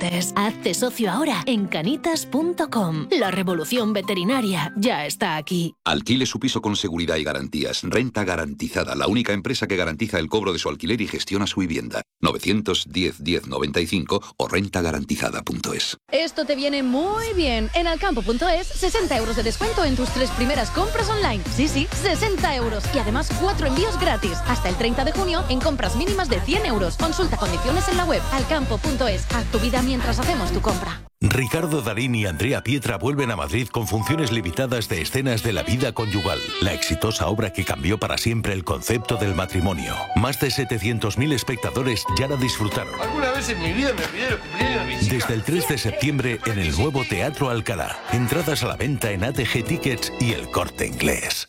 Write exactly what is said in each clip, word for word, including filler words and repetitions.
límites. Hazte socio ahora en canitas punto com. La revolución veterinaria ya está aquí. Alquile su piso con seguridad y garantías. Renta Garantizada, la única empresa que garantiza el cobro de su alquiler y gestiona su vivienda. novecientos diez diez noventa y cinco o renta garantizada punto es. Esto te viene muy bien. En alcampo punto es, sesenta euros de descuento en tus tres primeras compras online. Sí, sí, sesenta euros. Y además cuatro envíos gratis. Hasta el treinta de junio en compras mínimas de cien euros. Consulta condiciones en la web alcampo punto es. Haz tu vida mientras hacemos tu compra. Ricardo Darín y Andrea Pietra vuelven a Madrid con funciones limitadas de escenas de la vida conyugal, la exitosa obra que cambió para siempre el concepto del matrimonio. Más de setecientos mil espectadores ya la disfrutaron. Alguna vez en mi vida me pidieron cumpleaños a mis hijas. Desde el tres de septiembre en el nuevo Teatro Alcalá. Entradas a la venta en A T G Tickets y El Corte Inglés.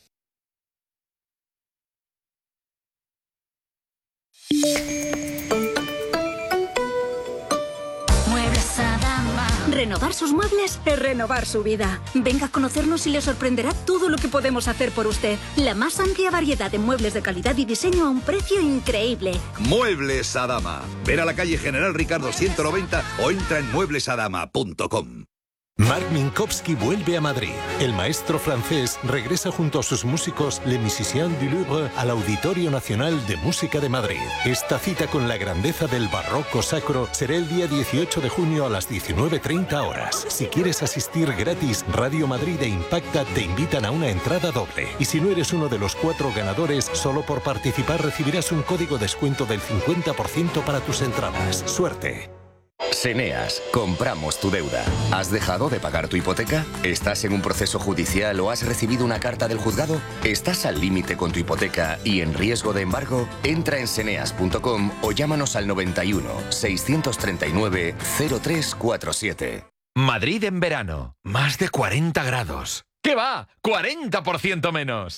Renovar sus muebles es renovar su vida. Venga a conocernos y le sorprenderá todo lo que podemos hacer por usted. La más amplia variedad de muebles de calidad y diseño a un precio increíble. Muebles Adama. Ven a la calle General Ricardo ciento noventa o entra en muebles adama punto com. Marc Minkowski vuelve a Madrid. El maestro francés regresa junto a sus músicos Les Musiciens du Louvre al Auditorio Nacional de Música de Madrid. Esta cita con la grandeza del barroco sacro será el día dieciocho de junio a las diecinueve treinta horas. Si quieres asistir gratis, Radio Madrid e Impacta te invitan a una entrada doble. Y si no eres uno de los cuatro ganadores, solo por participar recibirás un código descuento del cincuenta por ciento para tus entradas. ¡Suerte! Seneas, compramos tu deuda. ¿Has dejado de pagar tu hipoteca? ¿Estás en un proceso judicial o has recibido una carta del juzgado? ¿Estás al límite con tu hipoteca y en riesgo de embargo? Entra en seneas punto com o llámanos al noventa y uno, seiscientos treinta y nueve, cero tres cuarenta y siete. Madrid en verano, más de cuarenta grados. ¿Qué va? ¡cuarenta por ciento menos!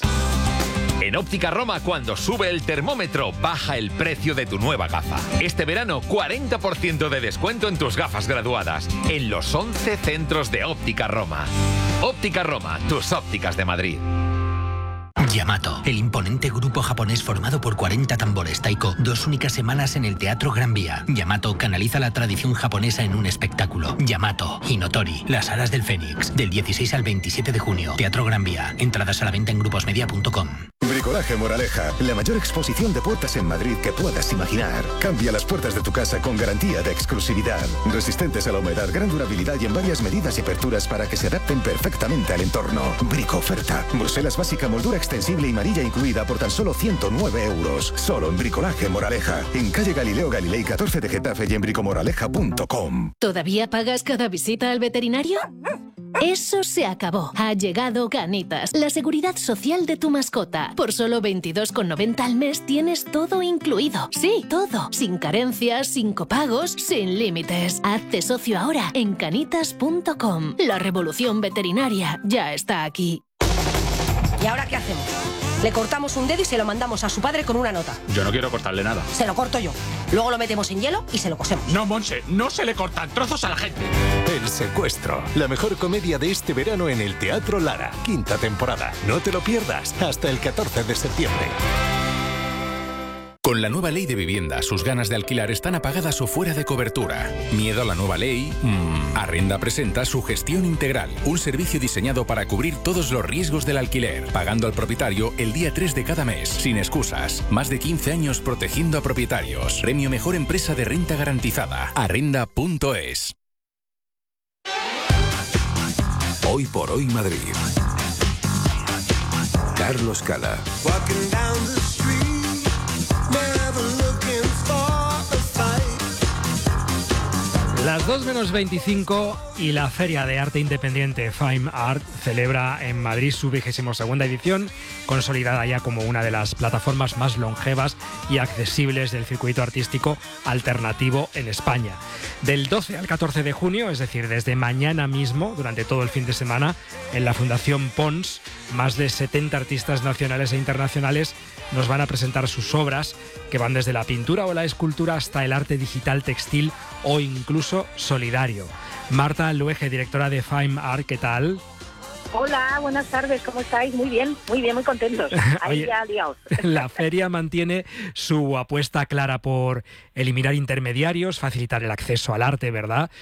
En Óptica Roma, cuando sube el termómetro, baja el precio de tu nueva gafa. Este verano, cuarenta por ciento de descuento en tus gafas graduadas, en los once centros de Óptica Roma. Óptica Roma, tus ópticas de Madrid. Yamato, el imponente grupo japonés formado por cuarenta tambores taiko, dos únicas semanas en el Teatro Gran Vía. Yamato canaliza la tradición japonesa en un espectáculo. Yamato, Hinotori, Las Alas del Fénix, del dieciséis al veintisiete de junio. Teatro Gran Vía. Entradas a la venta en gruposmedia punto com. Bricolaje Moraleja, la mayor exposición de puertas en Madrid que puedas imaginar. Cambia las puertas de tu casa con garantía de exclusividad. Resistentes a la humedad, gran durabilidad y en varias medidas y aperturas para que se adapten perfectamente al entorno. Brico oferta. Bruselas básica, moldura extensible y manilla incluida por tan solo ciento nueve euros. Solo en Bricolaje Moraleja. En calle Galileo Galilei catorce de Getafe y en bricomoraleja punto com. ¿Todavía pagas cada visita al veterinario? Eso se acabó. Ha llegado Canitas, la seguridad social de tu mascota. Por solo veintidós con noventa al mes tienes todo incluido. Sí, todo. Sin carencias, sin copagos, sin límites. Hazte socio ahora en canitas punto com. La revolución veterinaria ya está aquí. ¿Y ahora qué hacemos? Le cortamos un dedo y se lo mandamos a su padre con una nota. Yo no quiero cortarle nada. Se lo corto yo. Luego lo metemos en hielo y se lo cosemos. No, Monse, no se le cortan trozos a la gente. El Secuestro, la mejor comedia de este verano en el Teatro Lara. Quinta temporada. No te lo pierdas. Hasta el catorce de septiembre. Con la nueva ley de vivienda, sus ganas de alquilar están apagadas o fuera de cobertura. ¿Miedo a la nueva ley? Mm. Arrenda presenta su gestión integral, un servicio diseñado para cubrir todos los riesgos del alquiler, pagando al propietario el día tres de cada mes, sin excusas. Más de quince años protegiendo a propietarios. Premio Mejor Empresa de Renta Garantizada. Arrenda punto es. Hoy por hoy Madrid. Carlos Cala. Las dos menos veinticinco y la Feria de Arte Independiente Fine Art celebra en Madrid su vigésimo segunda edición, consolidada ya como una de las plataformas más longevas y accesibles del circuito artístico alternativo en España. Del doce al catorce de junio, es decir, desde mañana mismo, durante todo el fin de semana, en la Fundación Pons, más de setenta artistas nacionales e internacionales nos van a presentar sus obras, que van desde la pintura o la escultura hasta el arte digital, textil o incluso solidario. Marta Luege, directora de Fine Art, ¿qué tal? Hola, buenas tardes, ¿cómo estáis? Muy bien, muy bien, muy contentos. Ahí Oye, ya liados. La feria mantiene su apuesta clara por eliminar intermediarios, facilitar el acceso al arte, ¿verdad?